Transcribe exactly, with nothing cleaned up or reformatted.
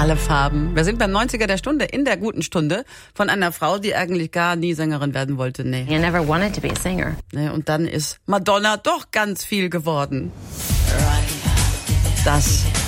Alle Farben. Wir sind beim neunziger der Stunde, in der guten Stunde, von einer Frau, die eigentlich gar nie Sängerin werden wollte. Nee. I never wanted to be a singer. Nee, und dann ist Madonna doch ganz viel geworden. Das